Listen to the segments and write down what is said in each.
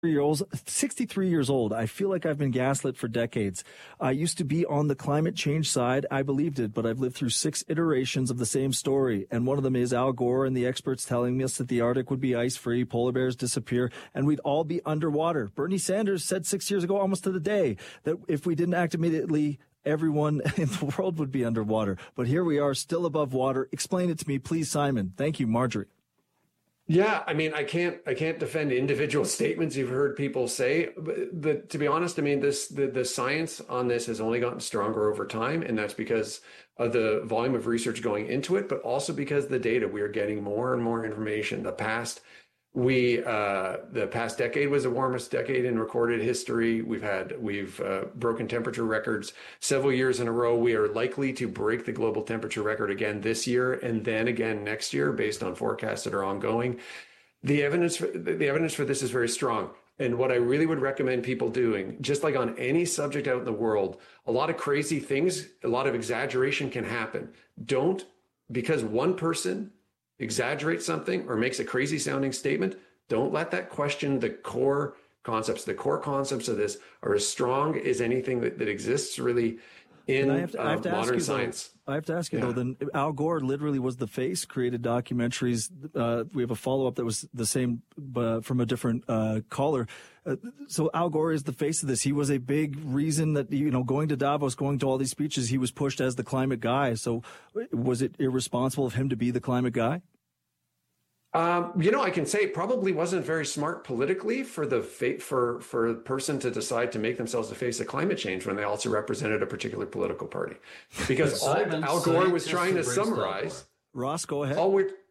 63 years old. I feel like I've been gaslit for decades. I used to be on the climate change side. I believed it, but I've lived through 6 iterations of the same story. And one of them is Al Gore and the experts telling us that the Arctic would be ice-free, polar bears disappear, and we'd all be underwater. Bernie Sanders said 6 years ago, almost to the day, that if we didn't act immediately, everyone in the world would be underwater. But here we are, still above water. Explain it to me, please, Simon. Thank you, Marjorie. Yeah, I mean, I can't defend individual statements you've heard people say, but to be honest, I mean, the science on this has only gotten stronger over time, and that's because of the volume of research going into it, but also because the data, we are getting more and more information. The past decade was the warmest decade in recorded history. We've broken temperature records several years in a row. We are likely to break the global temperature record again this year and then again next year based on forecasts that are ongoing. The evidence for this is very strong. And what I really would recommend people doing, just like on any subject out in the world, a lot of crazy things, a lot of exaggeration can happen. Because one person exaggerates something or makes a crazy sounding statement, don't let that question the core concepts. The core concepts of this are as strong as anything that exists really in modern science. I have to ask you, though, then Al Gore literally was the face, created documentaries. We have a follow-up that was the same from a different caller. So Al Gore is the face of this. He was a big reason that, going to Davos, going to all these speeches, he was pushed as the climate guy. So was it irresponsible of him to be the climate guy? I can say it probably wasn't very smart politically for a person to decide to make themselves the face of climate change when they also represented a particular political party. Because Al Gore was trying to summarize. Ross, go ahead.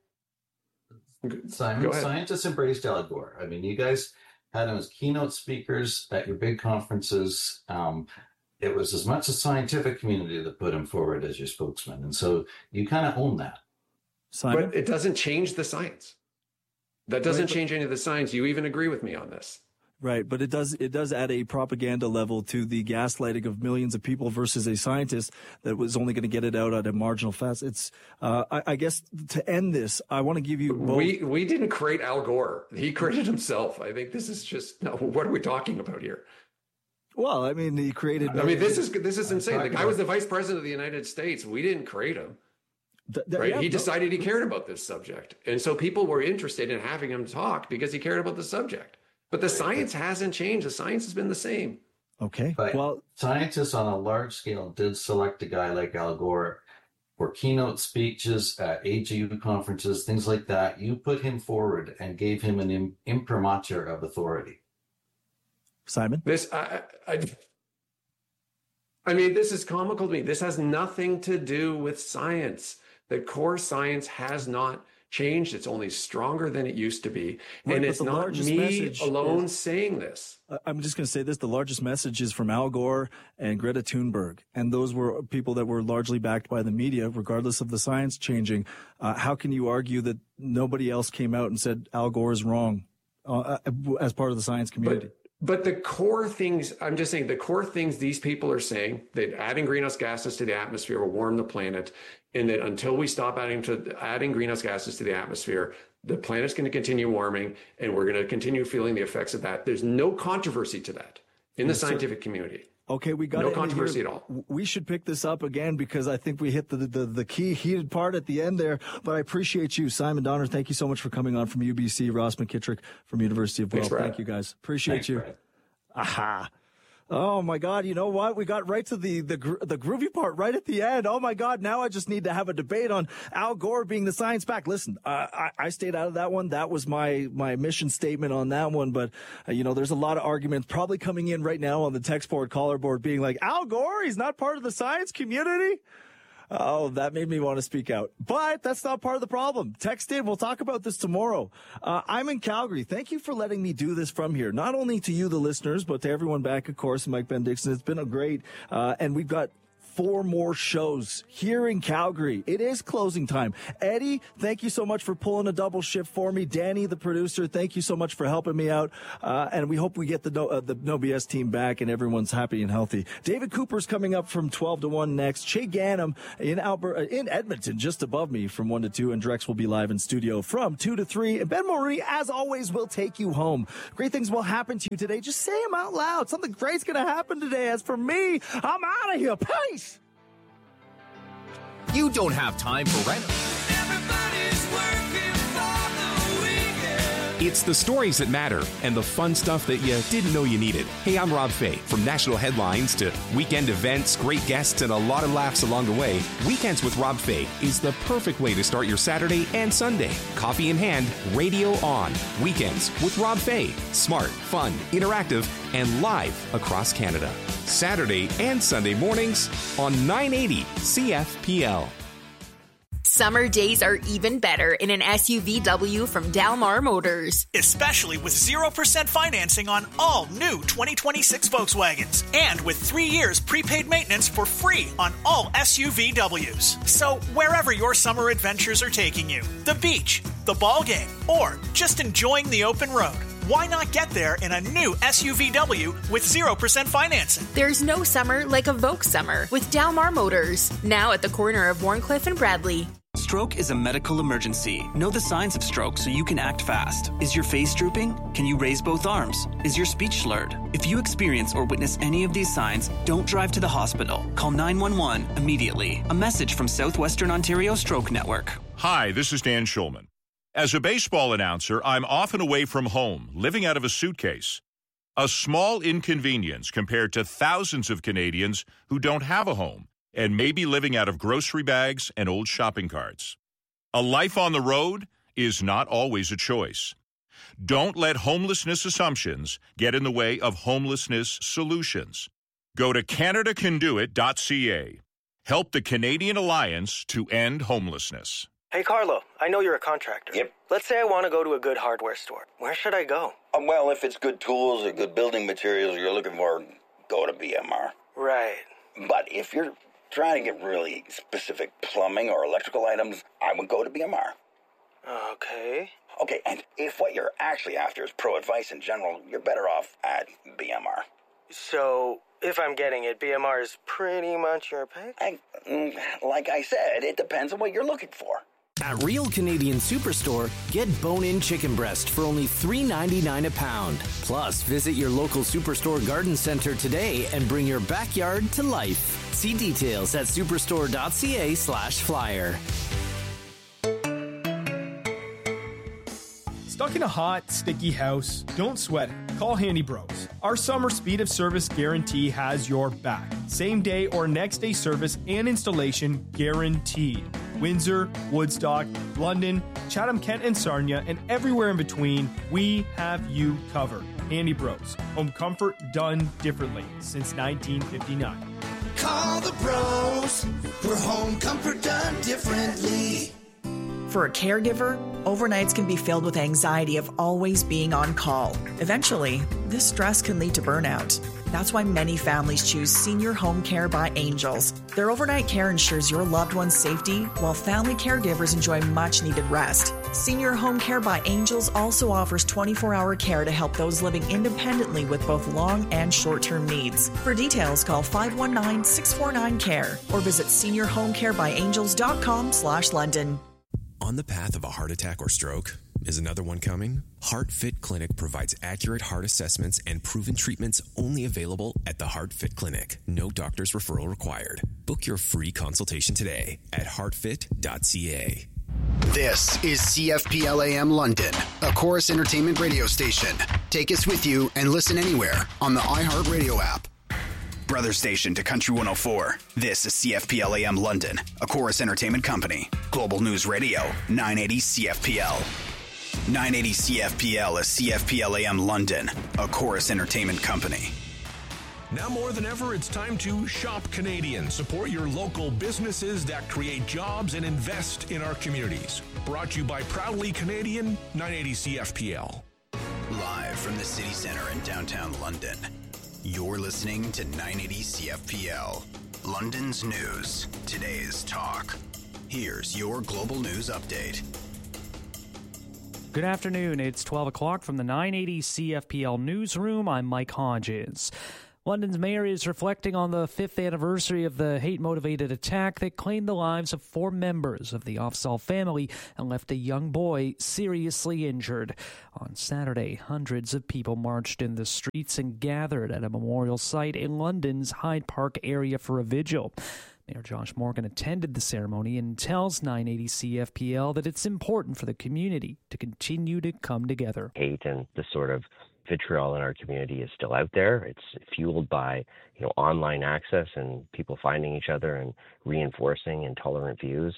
Scientists embraced Al Gore. I mean, you guys had him as keynote speakers at your big conferences. It was as much a scientific community that put him forward as your spokesman. And so you kind of own that. Simon? But it doesn't change the science. That doesn't change any of the science. You even agree with me on this. Right, but it does add a propaganda level to the gaslighting of millions of people versus a scientist that was only going to get it out at a marginal fast. It's, I guess, to end this, I want to give you both. We didn't create Al Gore. He created himself. I think this is just, what are we talking about here? Well, I mean, he created. I mean, this is insane. The guy was the vice president of the United States. We didn't create him. Right. He decided he cared about this subject. And so people were interested in having him talk because he cared about the subject. But the science hasn't changed. The science has been the same. Okay. But well, scientists on a large scale did select a guy like Al Gore for keynote speeches at AGU conferences, things like that. You put him forward and gave him an imprimatur of authority. Simon? I mean, this is comical to me. This has nothing to do with science. The core science has not changed. It's only stronger than it used to be. Right, and it's not me alone saying this. I'm just going to say this. The largest message is from Al Gore and Greta Thunberg. And those were people that were largely backed by the media, regardless of the science changing. How can you argue that nobody else came out and said Al Gore is wrong as part of the science community? But the core things, I'm just saying, the core things these people are saying, that adding greenhouse gases to the atmosphere will warm the planet, and that until we stop adding greenhouse gases to the atmosphere, the planet's going to continue warming, and we're going to continue feeling the effects of that. There's no controversy to that in the scientific community. Okay, we got no controversy at all. We should pick this up again because I think we hit the key heated part at the end there. But I appreciate you, Simon Donner. Thank you so much for coming on from UBC. Ross McKittrick from University of Guelph. Thank you, guys. Appreciate you. Brad. Aha. Oh my God! You know what? We got right to the groovy part right at the end. Oh my God! Now I just need to have a debate on Al Gore being the science back. Listen, I stayed out of that one. That was my mission statement on that one. But there's a lot of arguments probably coming in right now on the text board, caller board, being like, Al Gore, he's not part of the science community. Oh, that made me want to speak out. But that's not part of the problem. Text in. We'll talk about this tomorrow. I'm in Calgary. Thank you for letting me do this from here. Not only to you, the listeners, but to everyone back, of course, Mike Ben Dixon. It's been a great, and we've got 4 more shows here in Calgary. It is closing time. Eddie, thank you so much for pulling a double shift for me. Danny, the producer, thank you so much for helping me out. And we hope we get the No BS team back and everyone's happy and healthy. David Cooper's coming up from 12 to 1 next. Che Gannam in Edmonton, just above me from 1 to 2. And Drex will be live in studio from 2 to 3. And Ben Marie, as always, will take you home. Great things will happen to you today. Just say them out loud. Something great's going to happen today. As for me, I'm out of here. Peace. You don't have time for rent. Everybody's working for the weekend. It's the stories that matter and the fun stuff that you didn't know you needed. Hey, I'm Rob Fay. From national headlines to weekend events, great guests, and a lot of laughs along the way, Weekends with Rob Fay is the perfect way to start your Saturday and Sunday. Coffee in hand, radio on. Weekends with Rob Fay. Smart, fun, interactive, and live across Canada. Saturday and Sunday mornings on 980 CFPL. Summer days are even better in an SUVW from Dalmar Motors. Especially with 0% financing on all new 2026 Volkswagens. And with 3 years prepaid maintenance for free on all SUVWs. So wherever your summer adventures are taking you, the beach, the ball game, or just enjoying the open road, why not get there in a new SUVW with 0% financing? There's no summer like a Volks summer with Dalmar Motors. Now at the corner of Warncliffe and Bradley. Stroke is a medical emergency. Know the signs of stroke so you can act fast. Is your face drooping? Can you raise both arms? Is your speech slurred? If you experience or witness any of these signs, don't drive to the hospital. Call 911 immediately. A message from Southwestern Ontario Stroke Network. Hi, this is Dan Schulman. As a baseball announcer, I'm often away from home, living out of a suitcase. A small inconvenience compared to thousands of Canadians who don't have a home and may be living out of grocery bags and old shopping carts. A life on the road is not always a choice. Don't let homelessness assumptions get in the way of homelessness solutions. Go to CanadaCanDoIt.ca. Help the Canadian Alliance to end homelessness. Hey, Carlo, I know you're a contractor. Yep. Let's say I want to go to a good hardware store. Where should I go? Well, if it's good tools or good building materials you're looking for, go to BMR. Right. But if you're trying to get really specific plumbing or electrical items, I would go to BMR. Okay. Okay, and if what you're actually after is pro advice in general, you're better off at BMR. So, if I'm getting it, BMR is pretty much your pick? Like I said, it depends on what you're looking for. At Real Canadian Superstore, get bone-in chicken breast for only $3.99 a pound. Plus, visit your local Superstore garden center today and bring your backyard to life. See details at superstore.ca/flyer. Stuck in a hot, sticky house? Don't sweat it. Call Handy Bros. Our summer speed of service guarantee has your back. Same day or next day service and installation guaranteed. Windsor, Woodstock, London, Chatham-Kent and Sarnia, and everywhere in between, we have you covered. Handy Bros. Home comfort done differently since 1959. Call the pros for home comfort done differently. For a caregiver, overnights can be filled with anxiety of always being on call. Eventually, this stress can lead to burnout. That's why many families choose Senior Home Care by Angels. Their overnight care ensures your loved one's safety, while family caregivers enjoy much-needed rest. Senior Home Care by Angels also offers 24-hour care to help those living independently with both long and short-term needs. For details, call 519-649-CARE or visit seniorhomecarebyangels.com/London. On the path of a heart attack or stroke? Is another one coming? HeartFit Clinic provides accurate heart assessments and proven treatments only available at the HeartFit Clinic. No doctor's referral required. Book your free consultation today at heartfit.ca. This is CFPL AM London, a Chorus Entertainment radio station. Take us with you and listen anywhere on the iHeartRadio app. Brother station to Country 104. This is CFPL AM London, a Chorus Entertainment company. Global News Radio, 980 CFPL. 980 CFPL is CFPL AM London, a Chorus Entertainment company. Now more than ever, it's time to shop Canadian. Support your local businesses that create jobs and invest in our communities. Brought to you by Proudly Canadian, 980 CFPL. Live from the city centre in downtown London, you're listening to 980 CFPL. London's news, today's talk. Here's your global news update. Good afternoon. It's 12 o'clock from the 980 CFPL newsroom. I'm Mike Hodges. London's mayor is reflecting on the 5th anniversary of the hate-motivated attack that claimed the lives of 4 members of the Afzaal family and left a young boy seriously injured. On Saturday, hundreds of people marched in the streets and gathered at a memorial site in London's Hyde Park area for a vigil. Mayor Josh Morgan attended the ceremony and tells 980 CFPL that it's important for the community to continue to come together. Hate and the sort of vitriol in our community is still out there. It's fueled by, online access and people finding each other and reinforcing intolerant views.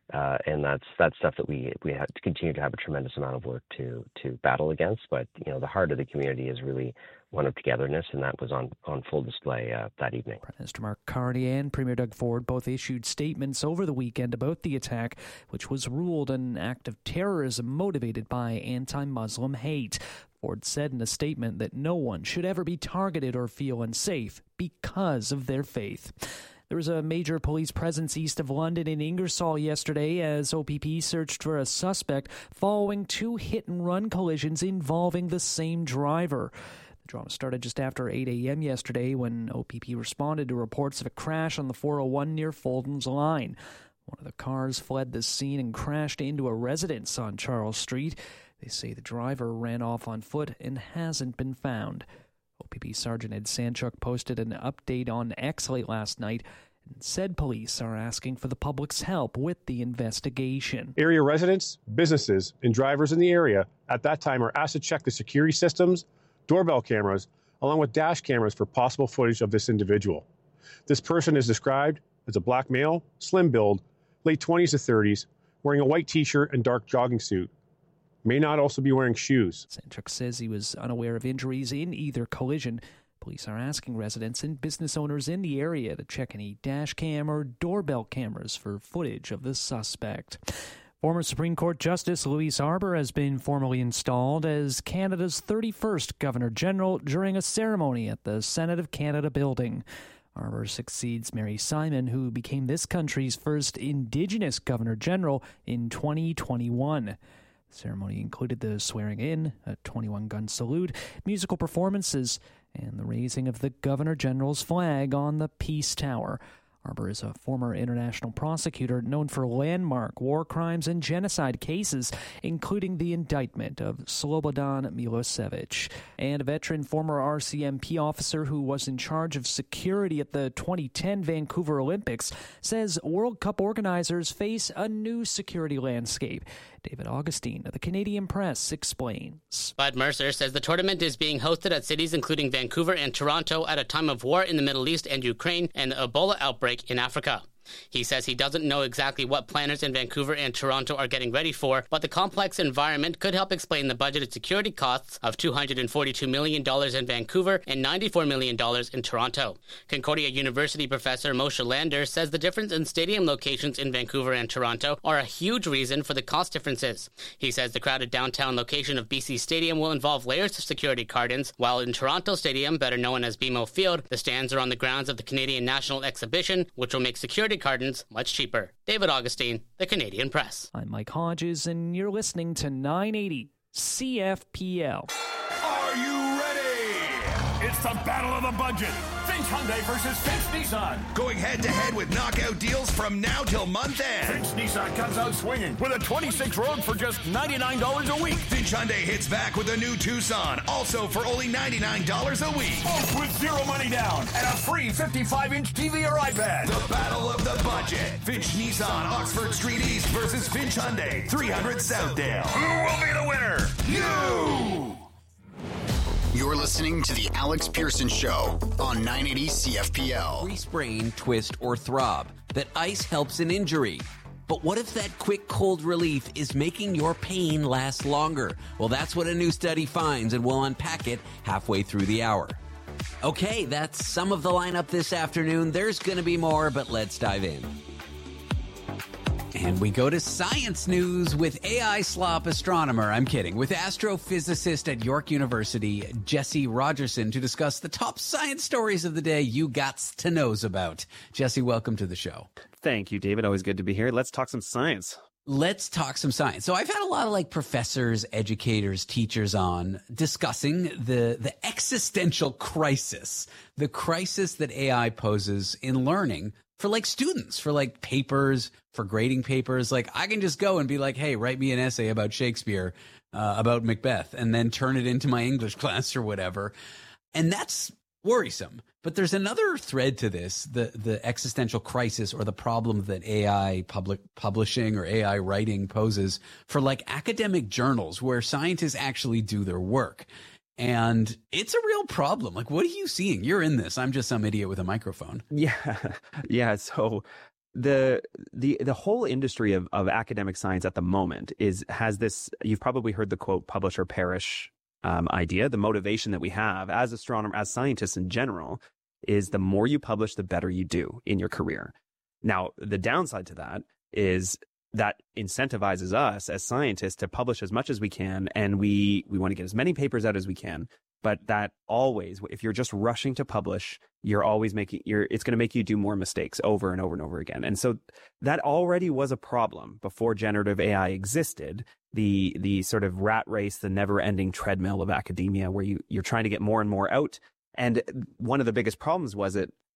And that's stuff that we have to continue to have a tremendous amount of work to battle against. But, the heart of the community is really one of togetherness, and that was on full display that evening. Prime Minister Mark Carney and Premier Doug Ford both issued statements over the weekend about the attack, which was ruled an act of terrorism motivated by anti-Muslim hate. Ford said in a statement that no one should ever be targeted or feel unsafe because of their faith. There was a major police presence east of London in Ingersoll yesterday as OPP searched for a suspect following 2 hit-and-run collisions involving the same driver. The drama started just after 8 a.m. yesterday when OPP responded to reports of a crash on the 401 near Fulton's Line. One of the cars fled the scene and crashed into a residence on Charles Street. They say the driver ran off on foot and hasn't been found. OPP Sergeant Ed Sanchuk posted an update on X late last night and said police are asking for the public's help with the investigation. Area residents, businesses, and drivers in the area at that time are asked to check the security systems, doorbell cameras, along with dash cameras for possible footage of this individual. This person is described as a black male, slim build, late 20s to 30s, wearing a white t-shirt and dark jogging suit. May not also be wearing shoes. Sanchuk says he was unaware of injuries in either collision. Police are asking residents and business owners in the area to check any dash cam or doorbell cameras for footage of the suspect. Former Supreme Court Justice Louise Arbour has been formally installed as Canada's 31st Governor-General during a ceremony at the Senate of Canada building. Arbour succeeds Mary Simon, who became this country's first Indigenous Governor-General in 2021. The ceremony included the swearing-in, a 21-gun salute, musical performances, and the raising of the Governor-General's flag on the Peace Tower. Arbour is a former international prosecutor known for landmark war crimes and genocide cases, including the indictment of Slobodan Milosevic. And a veteran former RCMP officer who was in charge of security at the 2010 Vancouver Olympics says World Cup organizers face a new security landscape. David Augustine of the Canadian Press explains. Bud Mercer says the tournament is being hosted at cities including Vancouver and Toronto at a time of war in the Middle East and Ukraine and the Ebola outbreak in Africa. He says he doesn't know exactly what planners in Vancouver and Toronto are getting ready for, but the complex environment could help explain the budgeted security costs of $242 million in Vancouver and $94 million in Toronto. Concordia University professor Moshe Lander says the difference in stadium locations in Vancouver and Toronto are a huge reason for the cost differences. He says the crowded downtown location of BC Stadium will involve layers of security cordons, while in Toronto Stadium, better known as BMO Field, the stands are on the grounds of the Canadian National Exhibition, which will make security cordons much cheaper. David Augustine, the Canadian Press. I'm Mike Hodges, and you're listening to 980 CFPL. Are you ready? It's the battle of the budget. Finch Hyundai versus Finch Nissan. Going head-to-head with knockout deals from now till month end. Finch Nissan comes out swinging with a 26 Rogue for just $99 a week. Finch Hyundai hits back with a new Tucson, also for only $99 a week. Both with zero money down and a free 55-inch TV or iPad. The battle of the budget. Finch Nissan, Oxford Street East versus Finch Hyundai, 300 Southdale. Who will be the winner? You! You're listening to The Alex Pearson Show on 980 CFPL. Every sprain, twist, or throb, that ice helps an injury. But what if that quick cold relief is making your pain last longer? Well, that's what a new study finds, and we'll unpack it halfway through the hour. Okay, that's some of the lineup this afternoon. There's going to be more, but let's dive in. And we go to science news with AI slop astronomer, I'm kidding, with astrophysicist at York University, Jesse Rogerson, to discuss the top science stories of the day you gots to knows about. Jesse, welcome to the show. Thank you, David. Always good to be here. Let's talk some science. Let's talk some science. So I've had a lot of like professors, educators, teachers on discussing the existential crisis, the crisis that AI poses in learning for like students, for like papers, for grading papers. Like I can just go and be like, hey, write me an essay about Shakespeare, about Macbeth, and then turn it into my English class or whatever. And that's worrisome. But there's another thread to this, the existential crisis or the problem that AI publishing or AI writing poses for like academic journals where scientists actually do their work. And it's a real problem. Like, what are you seeing? You're in this. I'm just some idiot with a microphone. Yeah. So the whole industry of academic science at the moment has this, you've probably heard the quote, publish or perish idea. The motivation that we have as astronomers, as scientists in general, is the more you publish, the better you do in your career. Now, the downside to that is that incentivizes us as scientists to publish as much as we can, and we want to get as many papers out as we can. But that always, if you're just rushing to publish, you're always it's going to make you do more mistakes over and over and over again. And so that already was a problem before generative AI existed. The sort of rat race, the never-ending treadmill of academia, where you're trying to get more and more out. And one of the biggest problems was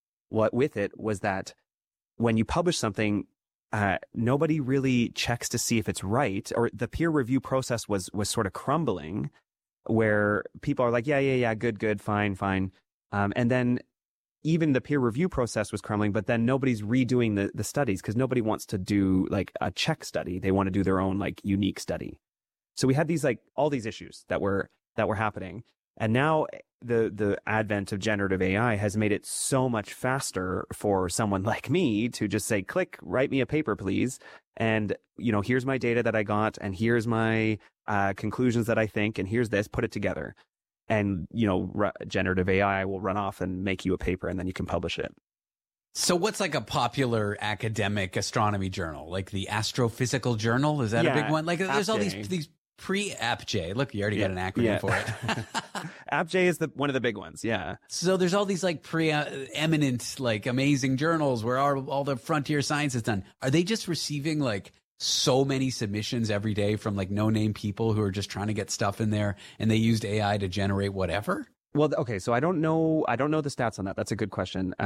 that when you publish something, nobody really checks to see if it's right, or the peer review process was sort of crumbling, where people are like, yeah, good, fine. And then even the peer review process was crumbling, but then nobody's redoing the studies because nobody wants to do like a check study. They want to do their own like unique study. So we had these like all these issues that were happening. And now the advent of generative AI has made it so much faster for someone like me to just say, click, write me a paper, please. And, here's my data that I got, and here's my conclusions that I think, and here's this, put it together. And, generative AI will run off and make you a paper, and then you can publish it. So what's like a popular academic astronomy journal? Like the Astrophysical Journal? Is that a big one? Like there's all these pre-AppJ. Look, you already got an acronym for it. AppJ is one of the big ones. Yeah. So there's all these like preeminent, like amazing journals where all the frontier science is done. Are they just receiving like so many submissions every day from like no-name people who are just trying to get stuff in there, and they used AI to generate whatever? Well, okay. So I don't know the stats on that. That's a good question.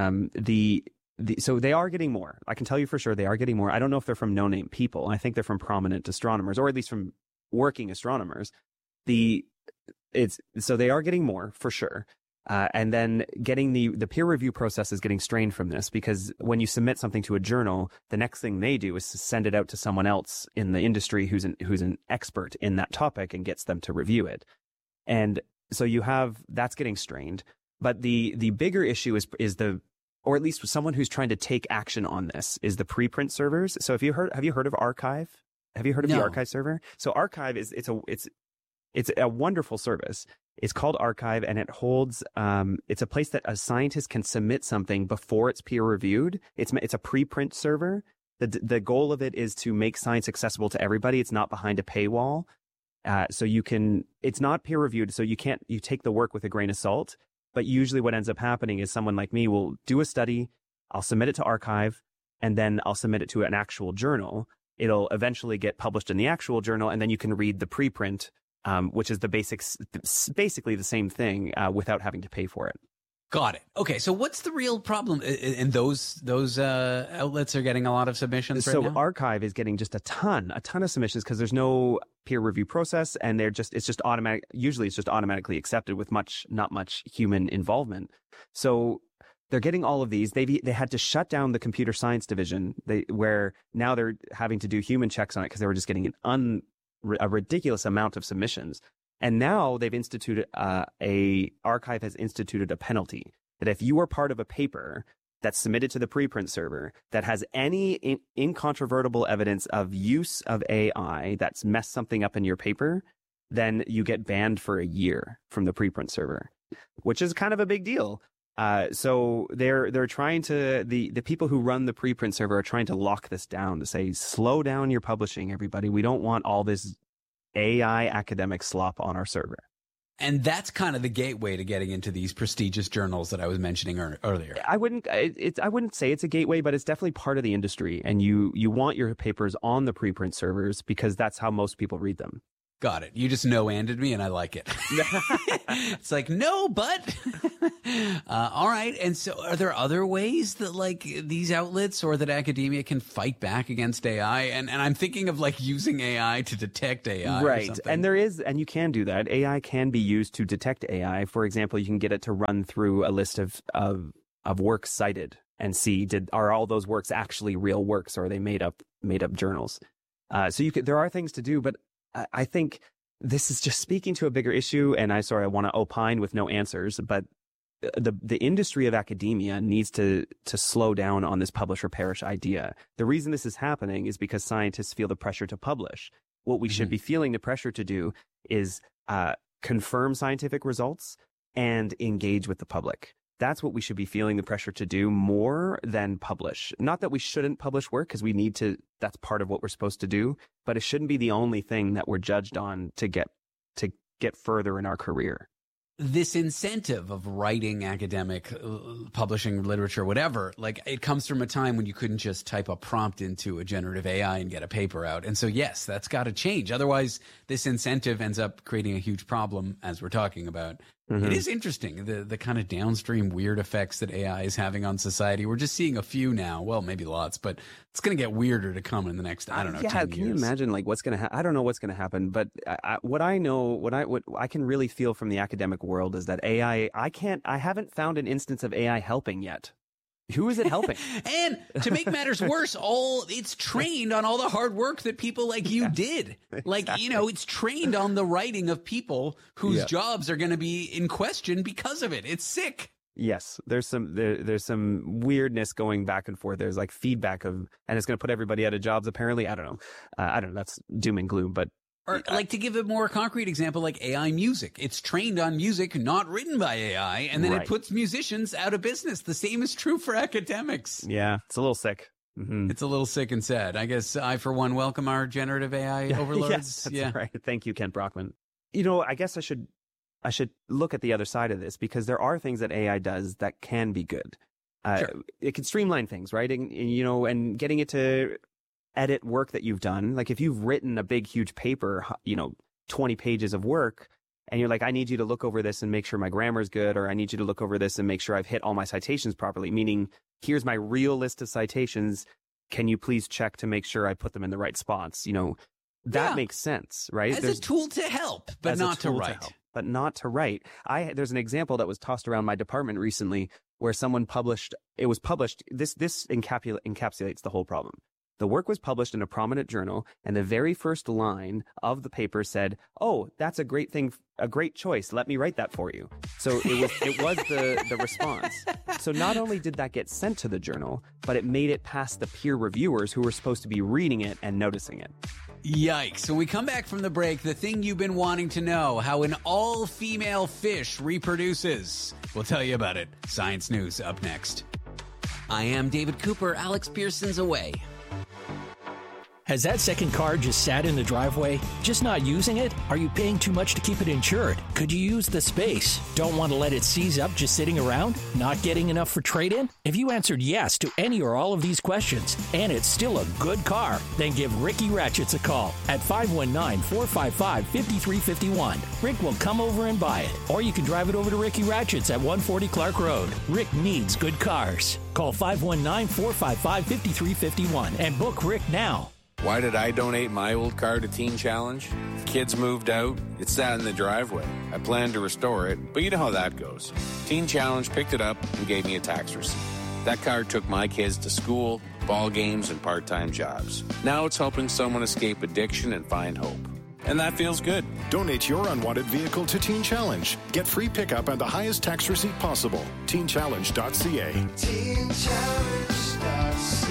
So they are getting more. I can tell you for sure they are getting more. I don't know if they're from no-name people. I think they're from prominent astronomers, or at least from working astronomers. So they are getting more for sure. And then getting the peer review process is getting strained from this, because when you submit something to a journal, the next thing they do is to send it out to someone else in the industry who's an expert in that topic and gets them to review it. And so that's getting strained. But the bigger issue is or at least someone who's trying to take action on this, is the preprint servers. So have you heard of arXiv? Have you heard of the arXiv server? So arXiv it's a wonderful service. It's called arXiv, and it holds it's a place that a scientist can submit something before it's peer reviewed. It's a preprint server. The goal of it is to make science accessible to everybody. It's not behind a paywall. So it's not peer reviewed, so you take the work with a grain of salt. But usually what ends up happening is someone like me will do a study, I'll submit it to arXiv, and then I'll submit it to an actual journal. It'll eventually get published in the actual journal, and then you can read the preprint, which is basically the same thing without having to pay for it. Got it. Okay, so what's the real problem? And those outlets are getting a lot of submissions right now? So arXiv is getting just a ton of submissions because there's no peer review process, and it's just automatic. Usually it's just automatically accepted with not much human involvement. So they're getting all of these. They had to shut down the computer science division, where now they're having to do human checks on it because they were just getting a ridiculous amount of submissions. And now they've instituted arXiv has instituted a penalty that if you are part of a paper that's submitted to the preprint server that has any incontrovertible evidence of use of AI that's messed something up in your paper, then you get banned for a year from the preprint server, which is kind of a big deal. So they're trying to, the people who run the preprint server are trying to lock this down, to say, slow down your publishing, everybody. We don't want all this AI academic slop on our server. And that's kind of the gateway to getting into these prestigious journals that I was mentioning earlier. I wouldn't say it's a gateway, but it's definitely part of the industry. And you want your papers on the preprint servers because that's how most people read them. Got it. You just no-anded me, and I like it. It's like, no, but. All right. And so are there other ways that, like, these outlets or that academia can fight back against AI? And I'm thinking of, like, using AI to detect AI. Right. And there is, and you can do that. AI can be used to detect AI. For example, you can get it to run through a list of works cited and see, are all those works actually real works, or are they made up journals? So there are things to do, but I think this is just speaking to a bigger issue, and I want to opine with no answers, but the industry of academia needs to slow down on this publish or perish idea. The reason this is happening is because scientists feel the pressure to publish. What we should be feeling the pressure to do is confirm scientific results and engage with the public. That's what we should be feeling the pressure to do more than publish. Not that we shouldn't publish work, because we need to, that's part of what we're supposed to do, but it shouldn't be the only thing that we're judged on to get further in our career. This incentive of writing academic, publishing literature, whatever, like, it comes from a time when you couldn't just type a prompt into a generative AI and get a paper out. And so, yes, that's got to change. Otherwise, this incentive ends up creating a huge problem, as we're talking about. Mm-hmm. It is interesting, the kind of downstream weird effects that AI is having on society. We're just seeing a few now. Well, maybe lots, but it's going to get weirder to come in the next, 10 years. Can you imagine, like, what's going to happen? I don't know what's going to happen, but what I can really feel from the academic world is that AI, I haven't found an instance of AI helping yet. Who is it helping? And to make matters worse, it's trained on all the hard work that people like you did. Like, it's trained on the writing of people whose jobs are going to be in question because of it. It's sick. Yes, there's some weirdness going back and forth. There's like feedback and it's going to put everybody out of jobs. Apparently, I don't know. That's doom and gloom, but. Or, like, to give a more concrete example, like AI music. It's trained on music not written by AI, and then it puts musicians out of business. The same is true for academics. Yeah, it's a little sick. Mm-hmm. It's a little sick and sad. I guess I, for one, welcome our generative AI overlords. That's right. Thank you, Kent Brockman. I guess I should look at the other side of this, because there are things that AI does that can be good. Sure. It can streamline things, right? And getting it to edit work that you've done. Like, if you've written a big, huge paper, 20 pages of work, and you're like, I need you to look over this and make sure my grammar is good, or I need you to look over this and make sure I've hit all my citations properly, meaning here's my real list of citations. Can you please check to make sure I put them in the right spots? That makes sense, right? As a tool to help, but not to write. But not to write. There's an example that was tossed around my department recently where someone published, this encapsulates the whole problem. The work was published in a prominent journal, and the very first line of the paper said, "Oh, that's a great thing, a great choice. Let me write that for you." So it was the response. So not only did that get sent to the journal, but it made it past the peer reviewers who were supposed to be reading it and noticing it. Yikes. When we come back from the break, the thing you've been wanting to know, how an all-female fish reproduces. We'll tell you about it. Science News up next. I am David Cooper. Alex Pearson's away. Has that second car just sat in the driveway? Just not using it? Are you paying too much to keep it insured? Could you use the space? Don't want to let it seize up just sitting around? Not getting enough for trade-in? If you answered yes to any or all of these questions, and it's still a good car, then give Ricky Ratchets a call at 519-455-5351. Rick will come over and buy it. Or you can drive it over to Ricky Ratchets at 140 Clark Road. Rick needs good cars. Call 519-455-5351 and book Rick now. Why did I donate my old car to Teen Challenge? The kids moved out. It sat in the driveway. I planned to restore it, but you know how that goes. Teen Challenge picked it up and gave me a tax receipt. That car took my kids to school, ball games, and part-time jobs. Now it's helping someone escape addiction and find hope. And that feels good. Donate your unwanted vehicle to Teen Challenge. Get free pickup and the highest tax receipt possible. TeenChallenge.ca. TeenChallenge.ca.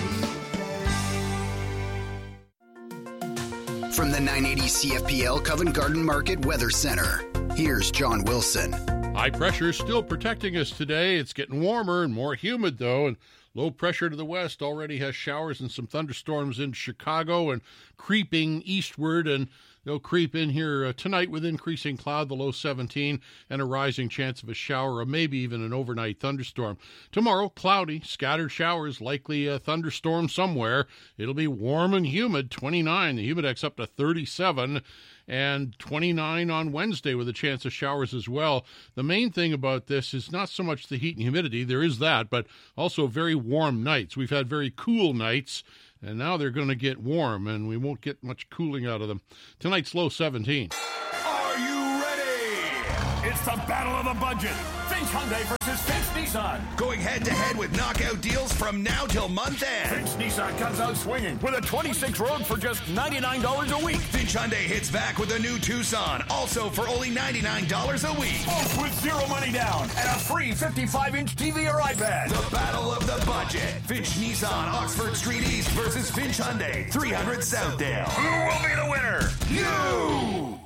From the 980 CFPL Covent Garden Market Weather Center, here's John Wilson. High pressure is still protecting us today. It's getting warmer and more humid, though, and low pressure to the west already has showers and some thunderstorms in Chicago and creeping eastward, and they'll creep in here tonight with increasing cloud, the low 17, and a rising chance of a shower or maybe even an overnight thunderstorm. Tomorrow, cloudy, scattered showers, likely a thunderstorm somewhere. It'll be warm and humid, 29. The humidex up to 37. And 29 on Wednesday with a chance of showers as well. The main thing about this is not so much the heat and humidity, there is that, but also very warm nights. We've had very cool nights, and now they're going to get warm, and we won't get much cooling out of them. Tonight's low 17. Are you ready? It's the battle of the budget. Finch Hyundai versus Finch Nissan. Going head-to-head with knockout deals from now till month end. Finch Nissan comes out swinging with a 26 Rogue for just $99 a week. Finch Hyundai hits back with a new Tucson, also for only $99 a week. Both with zero money down and a free 55-inch TV or iPad. The battle of the budget. Finch Nissan, Oxford Street East versus Finch Hyundai, 300 Southdale. Who will be the winner? You!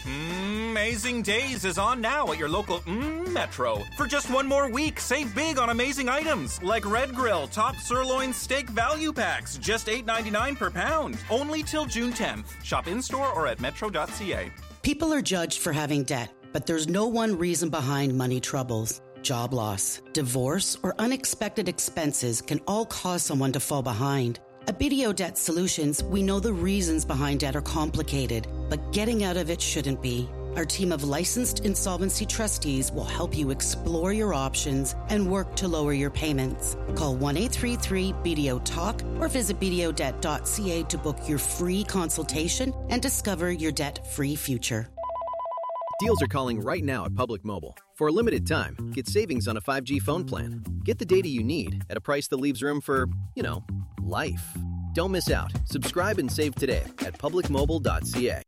Amazing Days is on now at your local Metro. For just one more week, save big on amazing items like Red Grill Top Sirloin Steak Value Packs, just $8.99 per pound. Only till June 10th. Shop in-store or at metro.ca. People are judged for having debt, but there's no one reason behind money troubles. Job loss, divorce, or unexpected expenses can all cause someone to fall behind. At BDO Debt Solutions, we know the reasons behind debt are complicated, but getting out of it shouldn't be. Our team of licensed insolvency trustees will help you explore your options and work to lower your payments. Call 1-833-BDO-TALK or visit bdodebt.ca to book your free consultation and discover your debt-free future. Deals are calling right now at Public Mobile. For a limited time, get savings on a 5G phone plan. Get the data you need at a price that leaves room for, life. Don't miss out. Subscribe and save today at publicmobile.ca.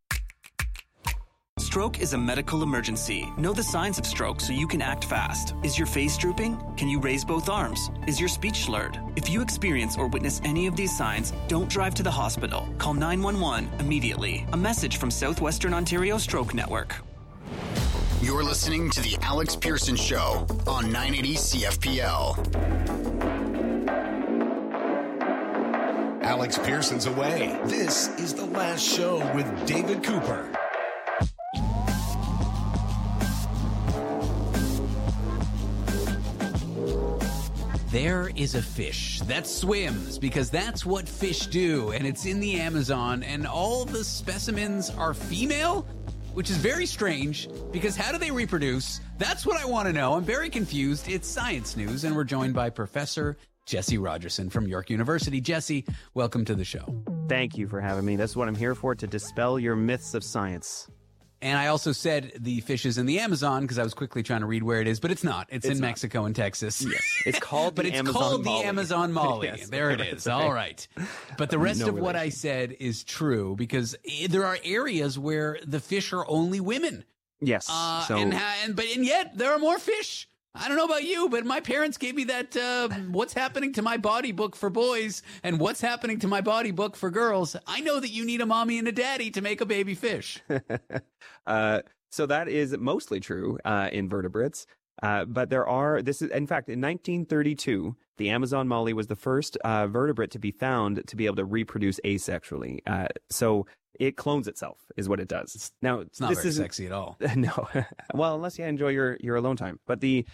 Stroke is a medical emergency. Know the signs of stroke so you can act fast. Is your face drooping? Can you raise both arms? Is your speech slurred? If you experience or witness any of these signs, don't drive to the hospital. Call 911 immediately. A message from Southwestern Ontario Stroke Network. You're listening to The Alex Pearson Show on 980 CFPL. Alex Pearson's away. This is The Last Show with David Cooper. There is a fish that swims because that's what fish do, and it's in the Amazon, and all the specimens are female, which is very strange because how do they reproduce? That's what I want to know. I'm very confused. It's science news, and we're joined by Professor Jesse Rogerson from York University. Jesse, welcome to the show. Thank you for having me. That's what I'm here for, to dispel your myths of science. And I also said the fish is in the Amazon because I was quickly trying to read where it is, but it's not. It's in Mexico and Texas. Yes. It's called but the it's Amazon called Molly. the Amazon Molly. Yes, there it is. right. All right. But the rest No of what I said is true because there are areas where the fish are only women. Yes. And yet there are more fish. I don't know about you, but my parents gave me that What's Happening to My Body book for boys and What's Happening to My Body book for girls. I know that you need a mommy and a daddy to make a baby fish. So that is mostly true in vertebrates. But this is, in fact, in 1932, the Amazon Molly was the first vertebrate to be found to be able to reproduce asexually. So it clones itself, is what it does. Now, it's not very sexy at all. No. Well, unless you enjoy your alone time. But the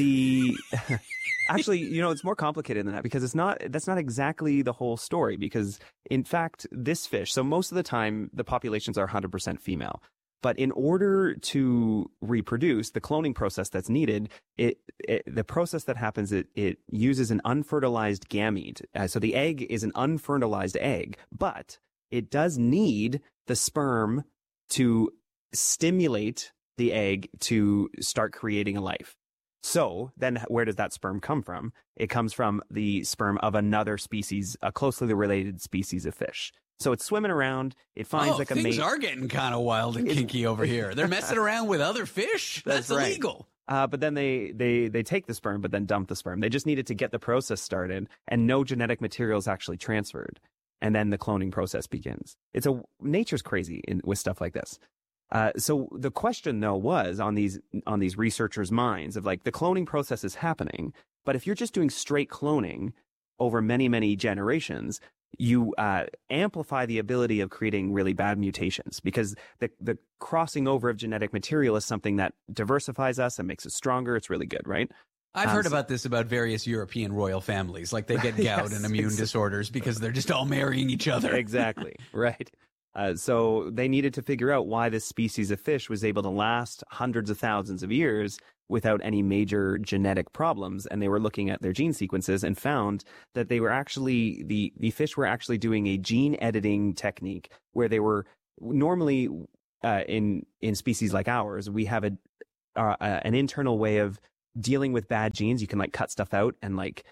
actually, it's more complicated than that because that's not exactly the whole story. Because in fact, this fish, so most of the time, the populations are 100% female. But in order to reproduce, the cloning process that's needed, the process that happens, it uses an unfertilized gamete. So the egg is an unfertilized egg, but it does need the sperm to stimulate the egg to start creating a life. So then where does that sperm come from? It comes from the sperm of another species, a closely related species of fish. So it's swimming around. It finds a mate. Things are getting kind of wild and kinky over here. They're messing around with other fish. That's right. illegal. But then they take the sperm, but then dump the sperm. They just needed to get the process started, and no genetic material is actually transferred. And then the cloning process begins. Nature's crazy with stuff like this. So the question, though, was on these researchers' minds of like the cloning process is happening, but if you're just doing straight cloning over many, many generations, you amplify the ability of creating really bad mutations, because the crossing over of genetic material is something that diversifies us and makes us stronger. It's really good, right? I've heard about this about various European royal families. Like they get gout and immune disorders because they're just all marrying each other. Exactly, right. So they needed to figure out why this species of fish was able to last hundreds of thousands of years without any major genetic problems. And they were looking at their gene sequences and found that they were actually, the fish were actually doing a gene editing technique where they were normally in species like ours, we have an internal way of dealing with bad genes. You can like cut stuff out and like,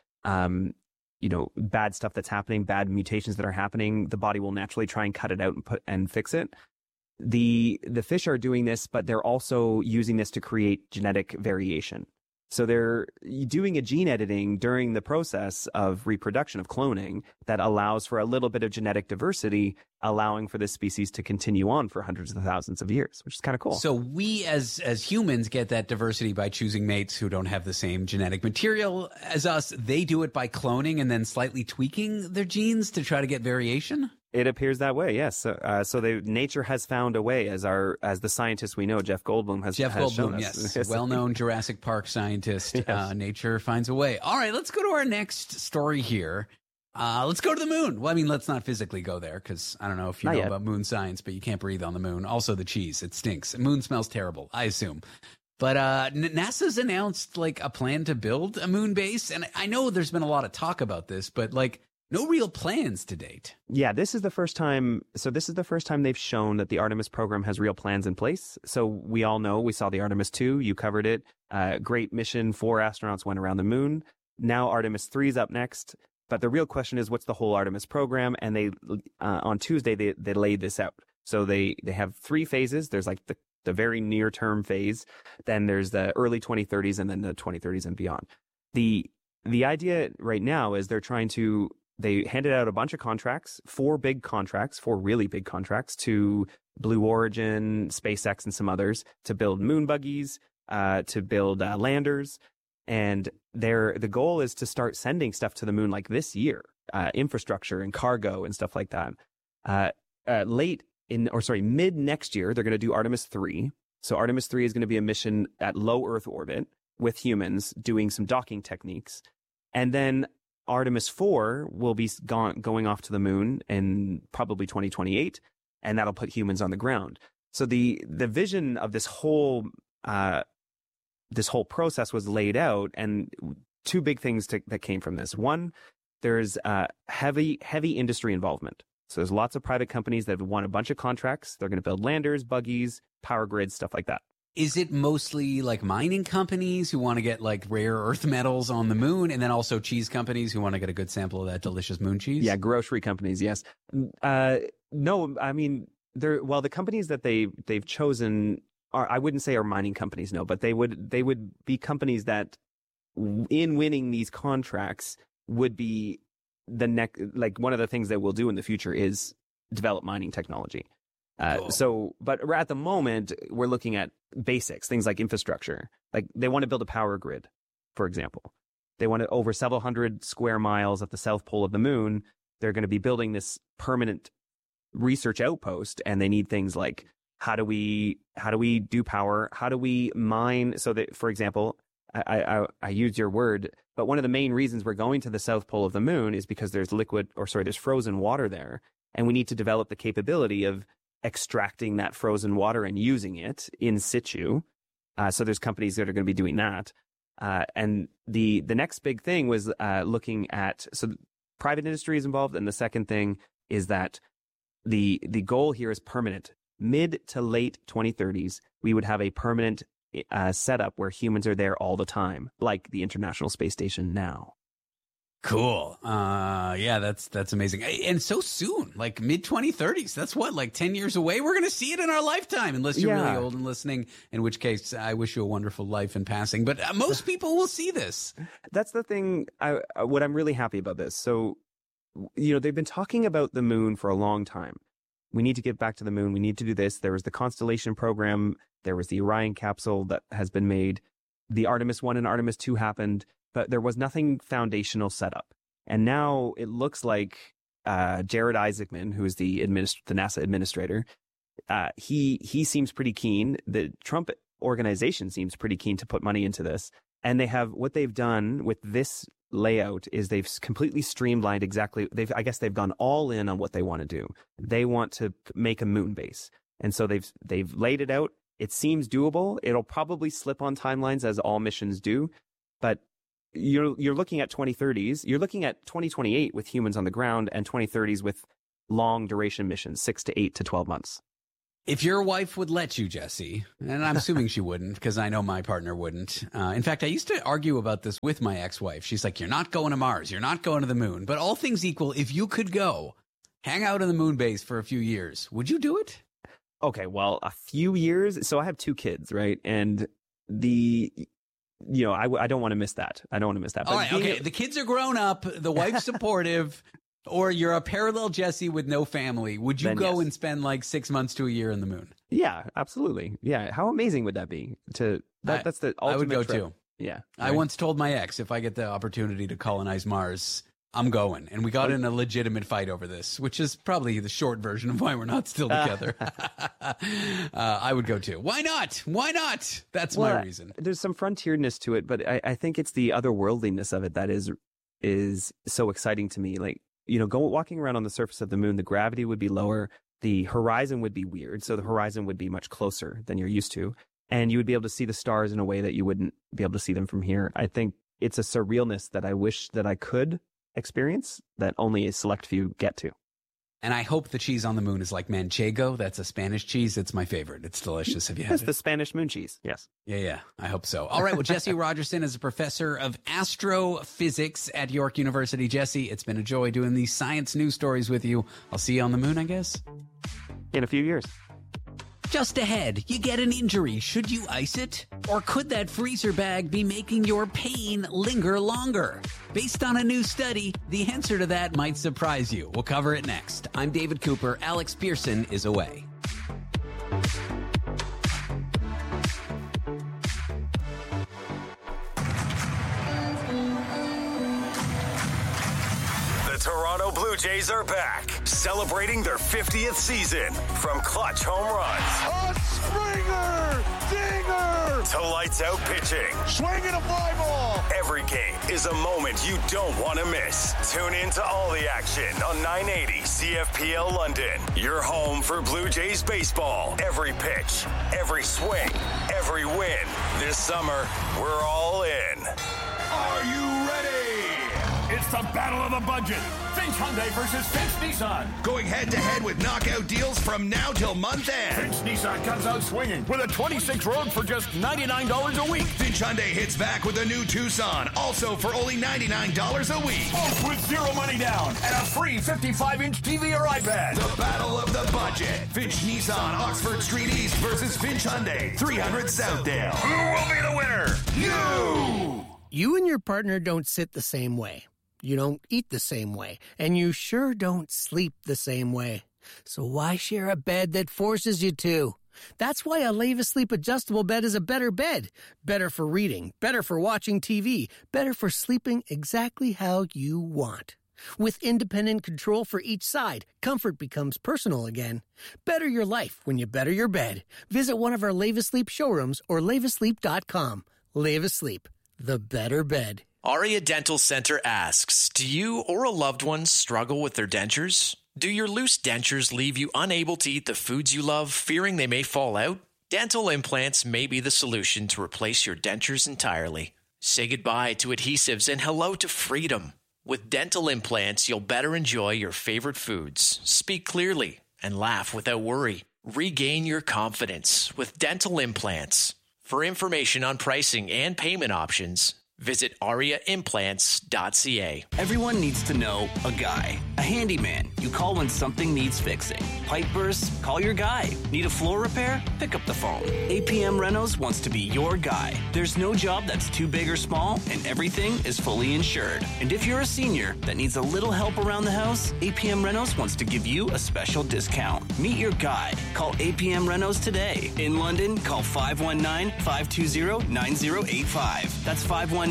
bad stuff that's happening, bad mutations that are happening, the body will naturally try and cut it out and fix it. The fish are doing this, but they're also using this to create genetic variation. So they're doing a gene editing during the process of reproduction, of cloning, that allows for a little bit of genetic diversity, allowing for this species to continue on for hundreds of thousands of years, which is kind of cool. So we as humans get that diversity by choosing mates who don't have the same genetic material as us. They do it by cloning and then slightly tweaking their genes to try to get variation? It appears that way, yes. So nature has found a way, as the scientist we know, Jeff Goldblum, has shown us. Yes, well-known Jurassic Park scientist. Yes. Nature finds a way. All right, let's go to our next story here. Let's go to the moon. Well, I mean, let's not physically go there because I don't know if you know about moon science, but you can't breathe on the moon. Also, the cheese, it stinks. Moon smells terrible, I assume. But NASA's announced like a plan to build a moon base, and I know there's been a lot of talk about this, but like, no real plans to date. Yeah, this is the first time. So this is the first time they've shown that the Artemis program has real plans in place. So we all know, we saw the Artemis 2, you covered it. Great mission, 4 astronauts went around the moon. Now Artemis 3 is up next. But the real question is, what's the whole Artemis program? And they on Tuesday, they laid this out. So they have 3 phases. There's like the very near term phase. Then there's the early 2030s and then the 2030s and beyond. The idea right now is they handed out a bunch of contracts, 4 really big contracts to Blue Origin, SpaceX, and some others to build moon buggies, to build landers. And the goal is to start sending stuff to the moon like this year, infrastructure and cargo and stuff like that. Mid next year, they're going to do Artemis 3. So Artemis 3 is going to be a mission at low Earth orbit with humans doing some docking techniques. And then Artemis 4 will be going off to the moon in probably 2028, and that'll put humans on the ground. So the vision of this whole process was laid out, and 2 big things that came from this. One, there's heavy industry involvement. So there's lots of private companies that have won a bunch of contracts. They're going to build landers, buggies, power grids, stuff like that. Is it mostly like mining companies who want to get like rare earth metals on the moon, and then also cheese companies who want to get a good sample of that delicious moon cheese? Yeah, grocery companies, yes. No, I mean, the companies that they've chosen I wouldn't say are mining companies, no, but they would be companies that in winning these contracts would be one of the things that we'll do in the future is develop mining technology. Cool. But at the moment, we're looking at basics, things like infrastructure. Like they want to build a power grid, for example. They want to over several hundred square miles at the south pole of the moon. They're going to be building this permanent research outpost, and they need things like how do we do power? How do we mine? So that, for example, I used your word, but one of the main reasons we're going to the south pole of the moon is because there's there's frozen water there, and we need to develop the capability of extracting that frozen water and using it in situ. So there's companies that are going to be doing that. And the next big thing was looking at, so private industry is involved. And the second thing is that the goal here is permanent. Mid to late 2030s, we would have a permanent setup where humans are there all the time, like the International Space Station now. Cool. Yeah, that's amazing. And so soon, like mid 2030s. That's what, like 10 years away? We're going to see it in our lifetime, unless you're really old and listening, in which case I wish you a wonderful life in passing. But most people will see this. That's the thing. What I'm really happy about this. So, they've been talking about the moon for a long time. we need to get back to the moon. We need to do this. There was the Constellation program. There was the Orion capsule that has been made. The Artemis 1 and Artemis 2 happened, but there was nothing foundational set up. And now it looks like Jared Isaacman, who is the NASA administrator, he seems pretty keen. The Trump organization seems pretty keen to put money into this. And what they've done with this layout is they've completely streamlined I guess they've gone all in on what they want to do. They want to make a moon base. And so they've laid it out. It seems doable. It'll probably slip on timelines, as all missions do, but you're looking at 2030s. You're looking at 2028 with humans on the ground, and 2030s with long duration missions, 6 to 8 to 12 months. If your wife would let you, Jesse, and I'm assuming she wouldn't, because I know my partner wouldn't. In fact, I used to argue about this with my ex-wife. She's like, you're not going to Mars. You're not going to the moon. But all things equal, if you could go hang out in the moon base for a few years, would you do it? Okay, well, a few years. So I have 2 kids, right? And I don't want to miss that. I don't want to miss that. But all right, okay. The kids are grown up. The wife's supportive. Or you're a parallel Jesse with no family. Would you go and spend like 6 months to a year in the moon? Yeah, absolutely. Yeah. How amazing would that be? That's the ultimate I would go trip. too. Yeah. Right? I once told my ex, if I get the opportunity to colonize Mars, I'm going. And we got in a legitimate fight over this, which is probably the short version of why we're not still together. I would go too. Why not? Why not? That's my reason. There's some frontierness to it, but I think it's the otherworldliness of it that is so exciting to me. Like, walking around on the surface of the moon, the gravity would be lower. The horizon would be weird. So the horizon would be much closer than you're used to. And you would be able to see the stars in a way that you wouldn't be able to see them from here. I think it's a surrealness that I wish that I could experience that only a select few get to. And I hope the cheese on the moon is like manchego. That's a Spanish cheese. It's my favorite. It's delicious. Have you had it? It's the Spanish moon cheese. Yes. Yeah. I hope so. All right. Well, Jesse Rogerson is a professor of astrophysics at York University. Jesse, it's been a joy doing these science news stories with you. I'll see you on the moon, I guess. In a few years. Just ahead, you get an injury. Should you ice it? Or could that freezer bag be making your pain linger longer? Based on a new study, the answer to that might surprise you. We'll cover it next. I'm David Cooper. Alex Pearson is away. Toronto Blue Jays are back, celebrating their 50th season. From clutch home runs, Springer, dinger, to lights out pitching, swinging a fly ball. Every game is a moment you don't want to miss. Tune in to all the action on 980 CFPL London. Your home for Blue Jays baseball. Every pitch, every swing, every win. This summer, we're all in. Are you ready? It's the battle of the budget. Finch Hyundai versus Finch Nissan. Going head-to-head with knockout deals from now till month end. Finch Nissan comes out swinging with a 26 Rogue for just $99 a week. Finch Hyundai hits back with a new Tucson, also for only $99 a week. Both with zero money down and a free 55-inch TV or iPad. The battle of the budget. Finch Nissan, Oxford Street East versus Finch Hyundai, 300 Southdale. Who will be the winner? You! You and your partner don't sit the same way. You don't eat the same way, and you sure don't sleep the same way. So why share a bed that forces you to? That's why a Leva Sleep adjustable bed is a better bed. Better for reading, better for watching TV, better for sleeping exactly how you want. With independent control for each side, comfort becomes personal again. Better your life when you better your bed. Visit one of our Leva Sleep showrooms or levasleep.com. Leva Sleep, the better bed. Aria Dental Center asks, do you or a loved one struggle with their dentures? Do your loose dentures leave you unable to eat the foods you love, fearing they may fall out? Dental implants may be the solution to replace your dentures entirely. Say goodbye to adhesives and hello to freedom. With dental implants, you'll better enjoy your favorite foods, speak clearly, and laugh without worry. Regain your confidence with dental implants. For information on pricing and payment options, Visit ariaimplants.ca. Everyone needs to know a guy, a handyman. You call when something needs fixing. Pipe bursts? Call your guy. Need a floor repair? Pick up the phone. APM Renos wants to be your guy. There's no job that's too big or small, and everything is fully insured. And if you're a senior that needs a little help around the house, APM Renos wants to give you a special discount. Meet your guy. Call APM Renos today. In London, call 519-520-9085. That's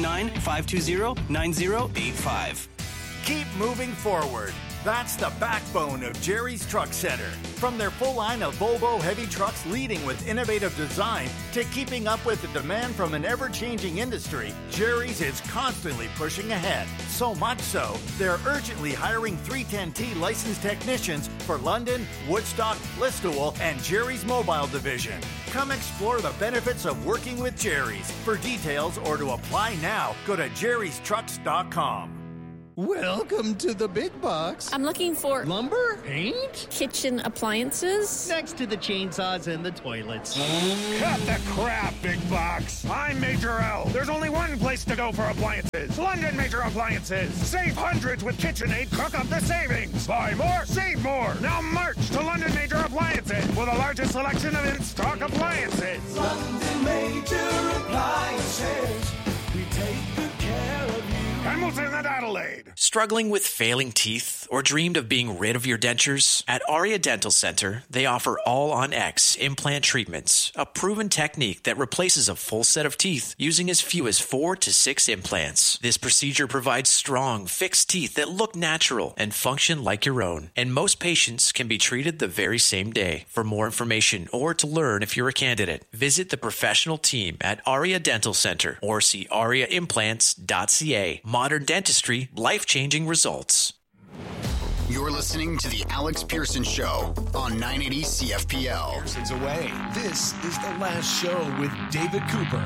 519-520-9085. Keep moving forward. That's the backbone of Jerry's Truck Center. From their full line of Volvo heavy trucks leading with innovative design to keeping up with the demand from an ever-changing industry, Jerry's is constantly pushing ahead. So much so, they're urgently hiring 310T licensed technicians for London, Woodstock, Listowel, and Jerry's Mobile Division. Come explore the benefits of working with Jerry's. For details or to apply now, go to jerrystrucks.com. Welcome to the big box. I'm looking for lumber, paint, kitchen appliances. Next to the chainsaws and the toilets. Cut the crap, big box. I'm Major L. There's only one place to go for appliances. London Major Appliances. Save hundreds with KitchenAid. Cook up the savings. Buy more, save more. Now march to London Major Appliances with the largest selection of in-stock appliances. London Major Appliances. We take good care of you. Hamilton and Adelaide. Struggling with failing teeth or dreamed of being rid of your dentures? At Aria Dental Center, they offer All-on-X implant treatments, a proven technique that replaces a full set of teeth using as few as 4 to 6 implants. This procedure provides strong, fixed teeth that look natural and function like your own. And most patients can be treated the very same day. For more information or to learn if you're a candidate, visit the professional team at Aria Dental Center or see ariaimplants.ca. Modern dentistry, life-changing results. You're listening to the Alex Pearson Show on 980 CFPL. Pearson's away. This is the last show with David Cooper.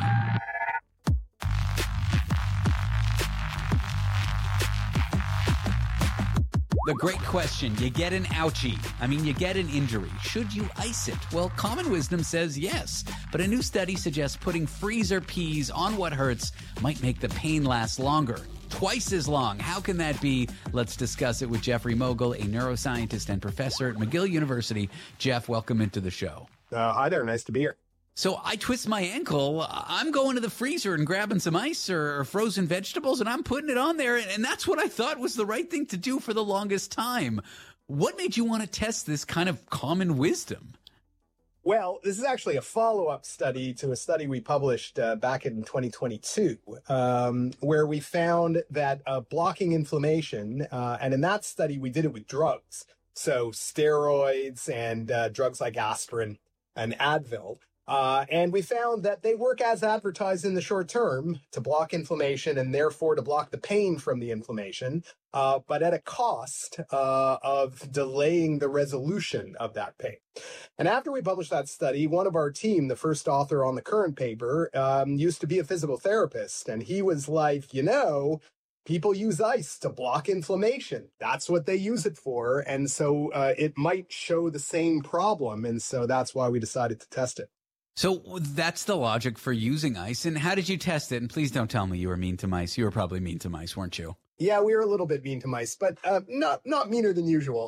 The great question. You get an ouchie. You get an injury. Should you ice it? Well, common wisdom says yes. But a new study suggests putting freezer peas on what hurts might make the pain last longer. Twice as long. How can that be? Let's discuss it with Jeffrey Mogul, a neuroscientist and professor at McGill University. Jeff, welcome into the show. Hi there. Nice to be here. So I twist my ankle. I'm going to the freezer and grabbing some ice or frozen vegetables, and I'm putting it on there. And that's what I thought was the right thing to do for the longest time. What made you want to test this kind of common wisdom? Well, this is actually a follow-up study to a study we published back in 2022, where we found that blocking inflammation, and in that study, we did it with drugs. So steroids and drugs like aspirin and Advil. And we found that they work as advertised in the short term to block inflammation and therefore to block the pain from the inflammation, but at a cost of delaying the resolution of that pain. And after we published that study, one of our team, the first author on the current paper, used to be a physical therapist. And he was like, people use ice to block inflammation. That's what they use it for. And so it might show the same problem. And so that's why we decided to test it. So that's the logic for using ice. And how did you test it? And please don't tell me you were mean to mice. You were probably mean to mice, weren't you? Yeah, we were a little bit mean to mice, but not meaner than usual.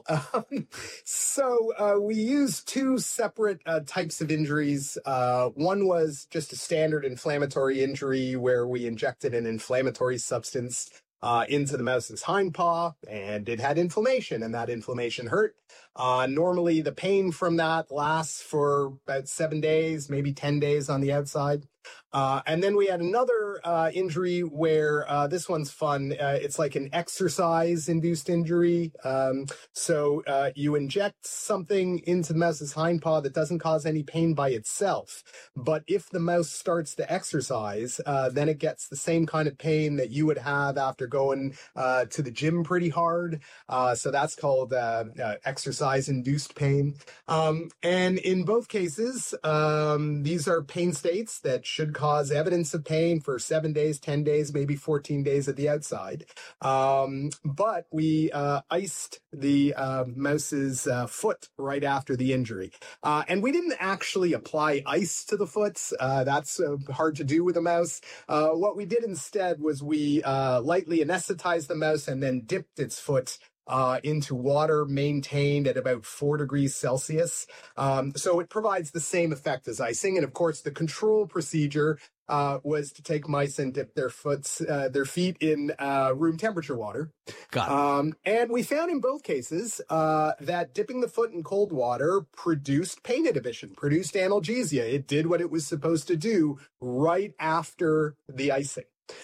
So we used two separate types of injuries. One was just a standard inflammatory injury where we injected an inflammatory substance into the mouse's hind paw, and it had inflammation, and that inflammation hurt. Normally, the pain from that lasts for about 7 days, maybe 10 days on the outside. And then we had another injury where this one's fun. It's like an exercise-induced injury. So you inject something into the mouse's hind paw that doesn't cause any pain by itself. But if the mouse starts to exercise, then it gets the same kind of pain that you would have after going to the gym pretty hard. So that's called exercise-induced pain. And in both cases, these are pain states that should cause evidence of pain for 7 days, 10 days, maybe 14 days at the outside. But we iced the mouse's foot right after the injury. And we didn't actually apply ice to the foot. That's hard to do with a mouse. What we did instead was we lightly anesthetized the mouse and then dipped its foot into water maintained at about 4 degrees Celsius. So it provides the same effect as icing. And of course, the control procedure was to take mice and dip their feet in room temperature water. And we found in both cases that dipping the foot in cold water produced pain inhibition, produced analgesia. It did what it was supposed to do right after the icing.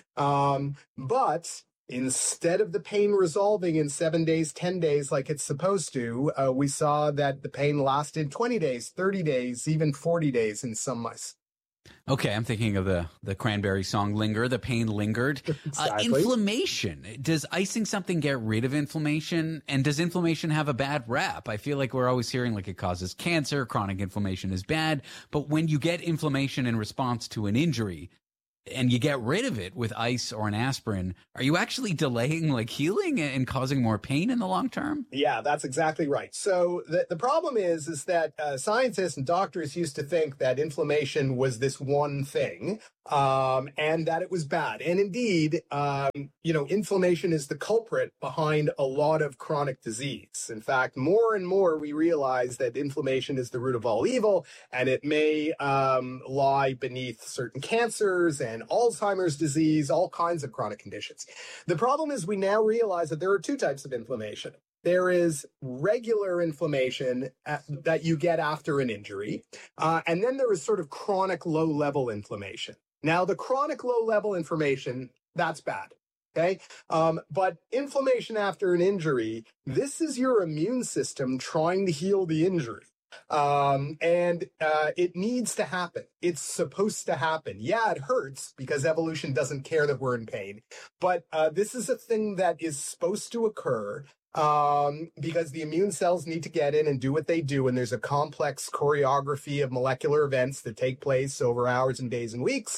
But instead of the pain resolving in 7 days, 10 days like it's supposed to, we saw that the pain lasted 20 days, 30 days, even 40 days in some mice. Okay, I'm thinking of the Cranberry song Linger, the pain lingered. Exactly. Inflammation. Does icing something get rid of inflammation? And does inflammation have a bad rap? I feel like we're always hearing like it causes cancer, chronic inflammation is bad. But when you get inflammation in response to an injury, and you get rid of it with ice or an aspirin, are you actually delaying like healing and causing more pain in the long term? Yeah, that's exactly right. So the problem is that scientists and doctors used to think that inflammation was this one thing, and that it was bad. And indeed, inflammation is the culprit behind a lot of chronic disease. In fact, more and more we realize that inflammation is the root of all evil, and it may lie beneath certain cancers and Alzheimer's disease, all kinds of chronic conditions. The problem is we now realize that there are two types of inflammation. There is regular inflammation that you get after an injury, and then there is sort of chronic low-level inflammation. Now, the chronic low-level inflammation, that's bad. Okay. But inflammation after an injury, this is your immune system trying to heal the injury. It needs to happen. It's supposed to happen. Yeah, it hurts because evolution doesn't care that we're in pain. But this is a thing that is supposed to occur because the immune cells need to get in and do what they do. And there's a complex choreography of molecular events that take place over hours and days and weeks.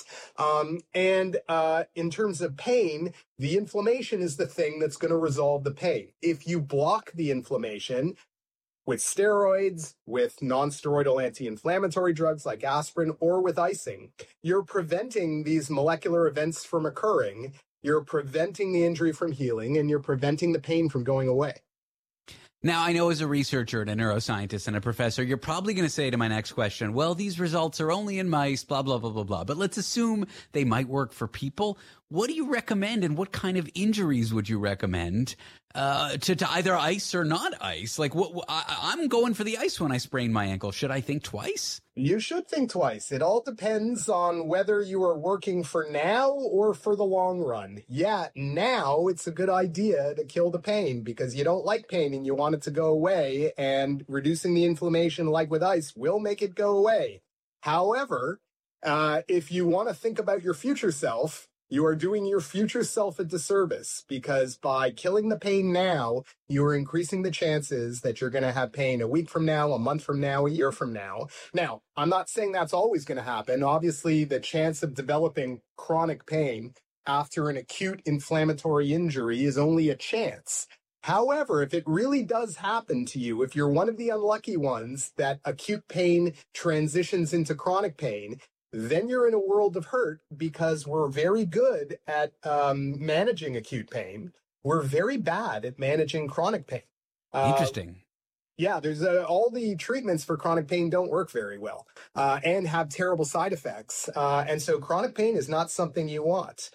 In terms of pain, the inflammation is the thing that's going to resolve the pain. If you block the inflammation with steroids, with non-steroidal anti-inflammatory drugs like aspirin, or with icing, you're preventing these molecular events from occurring. You're preventing the injury from healing, and you're preventing the pain from going away. Now, I know as a researcher and a neuroscientist and a professor, you're probably going to say to my next question, well, these results are only in mice, blah, blah, blah, blah, blah. But let's assume they might work for people. What do you recommend, and what kind of injuries would you recommend to either ice or not ice? Like, I'm going for the ice when I sprain my ankle. Should I think twice? You should think twice. It all depends on whether you are working for now or for the long run. Yeah, now it's a good idea to kill the pain because you don't like pain and you want it to go away, and reducing the inflammation like with ice will make it go away. However, if you want to think about your future self, you are doing your future self a disservice because by killing the pain now, you are increasing the chances that you're going to have pain a week from now, a month from now, a year from now. Now, I'm not saying that's always going to happen. Obviously, the chance of developing chronic pain after an acute inflammatory injury is only a chance. However, if it really does happen to you, if you're one of the unlucky ones that acute pain transitions into chronic pain, then you're in a world of hurt because we're very good at managing acute pain. We're very bad at managing chronic pain. Interesting. Yeah, there's all the treatments for chronic pain don't work very well and have terrible side effects. And so chronic pain is not something you want.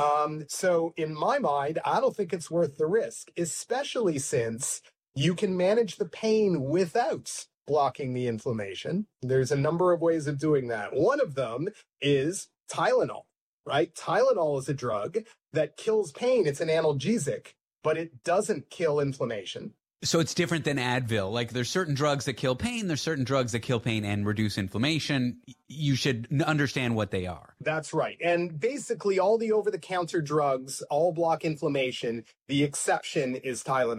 So in my mind, I don't think it's worth the risk, especially since you can manage the pain without blocking the inflammation. There's a number of ways of doing that. One of them is Tylenol, right? Tylenol is a drug that kills pain. It's an analgesic, but it doesn't kill inflammation. So it's different than Advil. Like there's certain drugs that kill pain. There's certain drugs that kill pain and reduce inflammation. You should understand what they are. That's right. And basically all the over-the-counter drugs all block inflammation. The exception is Tylenol.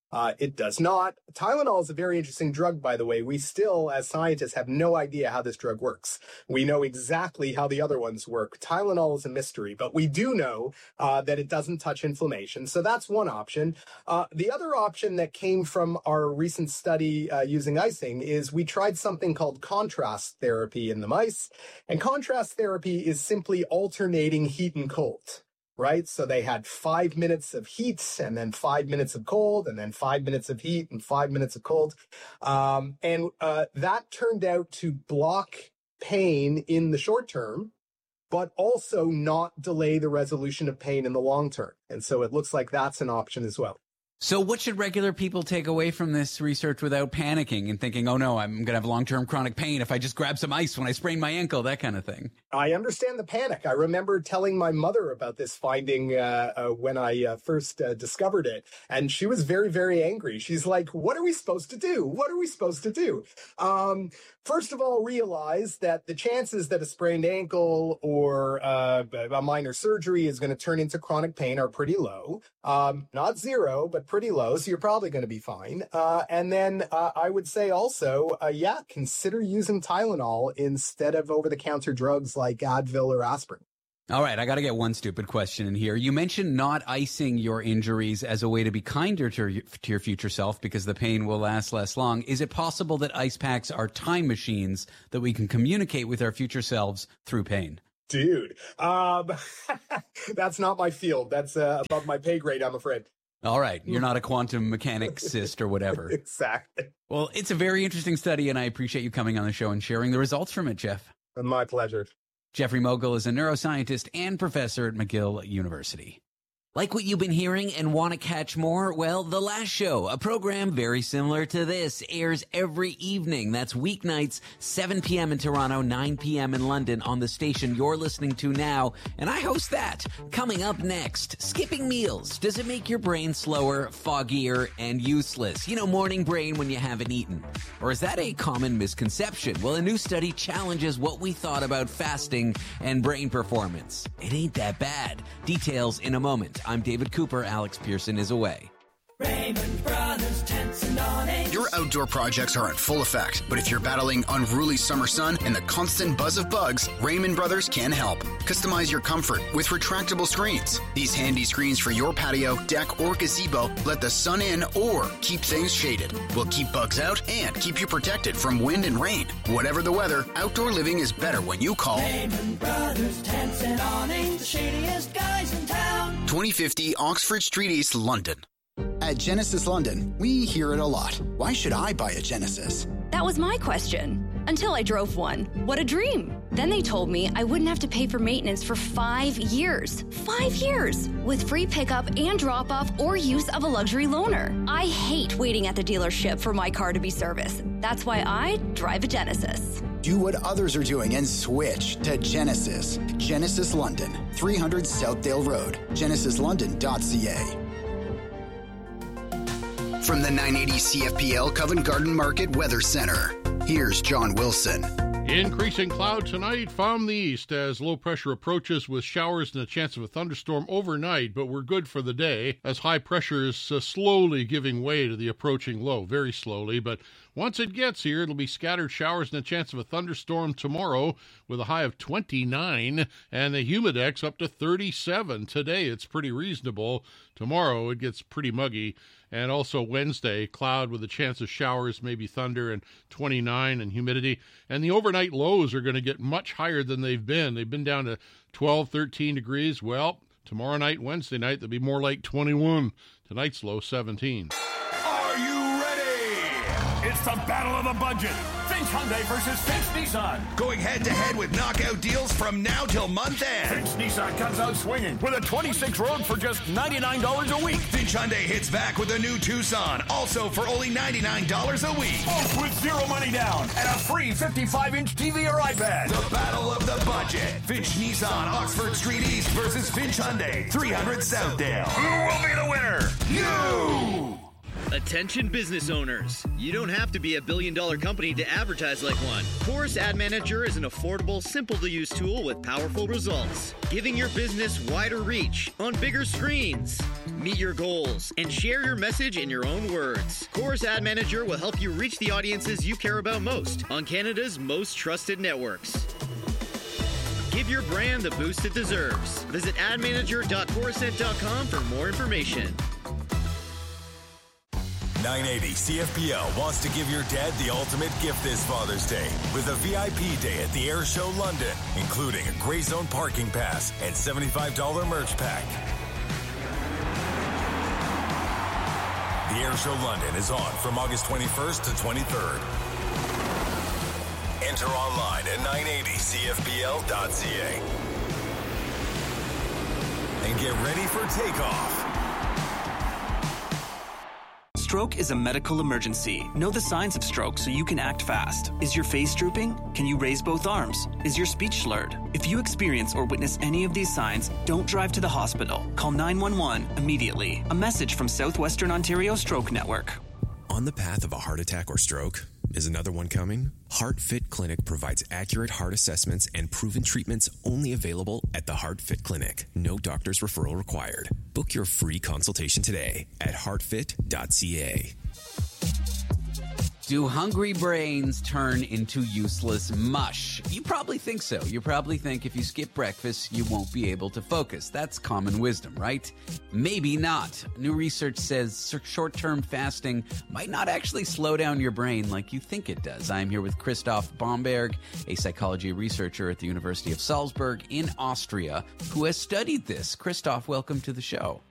It does not. Tylenol is a very interesting drug, by the way. We still, as scientists, have no idea how this drug works. We know exactly how the other ones work. Tylenol is a mystery, but we do know that it doesn't touch inflammation. So that's one option. The other option that came from our recent study using icing is we tried something called contrast therapy in the mice. And contrast therapy is simply alternating heat and cold. Right? So they had 5 minutes of heat and then 5 minutes of cold and then 5 minutes of heat and 5 minutes of cold. And that turned out to block pain in the short term, but also not delay the resolution of pain in the long term. And so it looks like that's an option as well. So what should regular people take away from this research without panicking and thinking, oh no, I'm going to have long-term chronic pain if I just grab some ice when I sprain my ankle, that kind of thing? I understand the panic. I remember telling my mother about this finding when I first discovered it. And she was very, very angry. She's like, what are we supposed to do? What are we supposed to do? First of all, realize that the chances that a sprained ankle or a minor surgery is going to turn into chronic pain are pretty low. Not zero, but pretty low. So you're probably going to be fine. And then I would say also, consider using Tylenol instead of over-the-counter drugs like Advil or aspirin. All right, I got to get one stupid question in here. You mentioned not icing your injuries as a way to be kinder to your future self because the pain will last less long. Is it possible that ice packs are time machines that we can communicate with our future selves through pain? Dude, that's not my field. That's above my pay grade, I'm afraid. All right. You're not a quantum mechanicist or whatever. Exactly. Well, it's a very interesting study, and I appreciate you coming on the show and sharing the results from it, Jeff. My pleasure. Jeffrey Mogul is a neuroscientist and professor at McGill University. Like what you've been hearing and want to catch more? Well, The Last Show, a program very similar to this, airs every evening. That's weeknights, 7 p.m. in Toronto, 9 p.m. in London on the station you're listening to now. And I host that. Coming up next, skipping meals. Does it make your brain slower, foggier, and useless? You know, morning brain when you haven't eaten. Or is that a common misconception? Well, a new study challenges what we thought about fasting and brain performance. It ain't that bad. Details in a moment. I'm David Cooper. Alex Pearson is away. Raymond Brothers Tents and Awnings. Your outdoor projects are in full effect, but if you're battling unruly summer sun and the constant buzz of bugs, Raymond Brothers can help. Customize your comfort with retractable screens. These handy screens for your patio, deck, or gazebo let the sun in or keep things shaded. Will keep bugs out and keep you protected from wind and rain. Whatever the weather, outdoor living is better when you call Raymond Brothers Tents and Awnings, the shadiest guys in town. 2050 Oxford Street East, London. At Genesis London, we hear it a lot. Why should I buy a Genesis? That was my question. Until I drove one. What a dream. Then they told me I wouldn't have to pay for maintenance for 5 years. 5 years! With free pickup and drop-off or use of a luxury loaner. I hate waiting at the dealership for my car to be serviced. That's why I drive a Genesis. Do what others are doing and switch to Genesis. Genesis London, 300 Southdale Road. GenesisLondon.ca. From the 980 CFPL Covent Garden Market Weather Center, here's John Wilson. Increasing cloud tonight from the east as low pressure approaches with showers and a chance of a thunderstorm overnight, but we're good for the day as high pressure is slowly giving way to the approaching low, very slowly. But once it gets here, it'll be scattered showers and a chance of a thunderstorm tomorrow with a high of 29 and the humidex up to 37. Today it's pretty reasonable. Tomorrow it gets pretty muggy. And also Wednesday, cloud with a chance of showers, maybe thunder, and 29 and humidity. And the overnight lows are going to get much higher than they've been. They've been down to 12, 13 degrees. Well, tomorrow night, Wednesday night, they'll be more like 21. Tonight's low, 17. Are you ready? It's the battle of the budget. Finch Hyundai versus Finch Nissan. Going head-to-head with knockout deals from now till month end. Finch Nissan comes out swinging with a 26 Rogue for just $99 a week. Finch Hyundai hits back with a new Tucson, also for only $99 a week. Both with zero money down and a free 55-inch TV or iPad. The battle of the budget. Finch Nissan, Oxford Street East versus Finch Hyundai, 300 Southdale. Who will be the winner? You! Attention business owners. You don't have to be a billion-dollar company to advertise like one. Chorus Ad Manager is an affordable, simple-to-use tool with powerful results, giving your business wider reach on bigger screens. Meet your goals and share your message in your own words. Chorus Ad Manager will help you reach the audiences you care about most on Canada's most trusted networks. Give your brand the boost it deserves. Visit admanager.corusent.com for more information. 980 CFPL wants to give your dad the ultimate gift this Father's Day with a VIP day at the Air Show London, including a Grey Zone parking pass and $75 merch pack. The Air Show London is on from August 21st to 23rd. Enter online at 980CFPL.ca and get ready for takeoff. Stroke is a medical emergency. Know the signs of stroke so you can act fast. Is your face drooping? Can you raise both arms? Is your speech slurred? If you experience or witness any of these signs, don't drive to the hospital. Call 911 immediately. A message from Southwestern Ontario Stroke Network. On the path of a heart attack or stroke? Is another one coming? HeartFit Clinic provides accurate heart assessments and proven treatments only available at the HeartFit Clinic. No doctor's referral required. Book your free consultation today at heartfit.ca. Do hungry brains turn into useless mush? You probably think so. You probably think if you skip breakfast, you won't be able to focus. That's common wisdom, right? Maybe not. New research says short-term fasting might not actually slow down your brain like you think it does. I'm here with Christoph Bomberg, a psychology researcher at the University of Salzburg in Austria, who has studied this. Christoph, welcome to the show.